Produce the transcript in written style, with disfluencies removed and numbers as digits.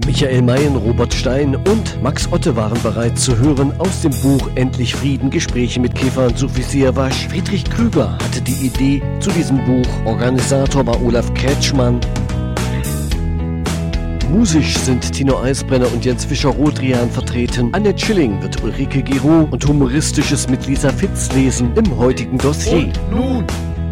Michael Mayen, Robert Stein und Max Otte waren bereits zu hören aus dem Buch Endlich Frieden, Gespräche mit Kefan Sufisiavasch. Friedrich Krüger hatte die Idee zu diesem Buch. Organisator war Olaf Kretschmann. Musisch sind Tino Eisbrenner und Jens Fischer-Rodrian vertreten. Annette Schilling wird Ulrike Giroux und Humoristisches mit Lisa Fitz lesen im heutigen Dossier. Und nun